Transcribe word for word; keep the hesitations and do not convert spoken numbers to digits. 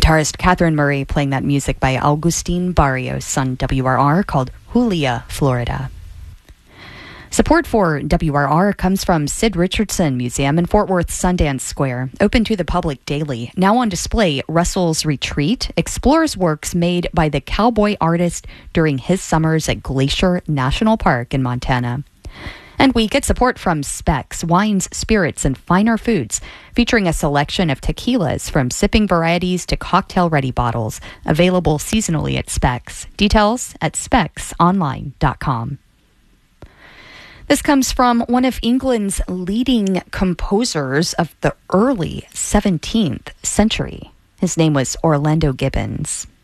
Guitarist Catherine Murray playing that music by Augustin Barrios on W R R called Julia, Florida. Support for W R R comes from Sid Richardson Museum in Fort Worth Sundance Square, open to the public daily. Now on display, Russell's Retreat explores works made by the cowboy artist during his summers at Glacier National Park in Montana. And we get support from Specs, Wines, Spirits, and Finer Foods, featuring a selection of tequilas from sipping varieties to cocktail-ready bottles, available seasonally at Specs. Details at specs online dot com. This comes from one of England's leading composers of the early seventeenth century. His name was Orlando Gibbons.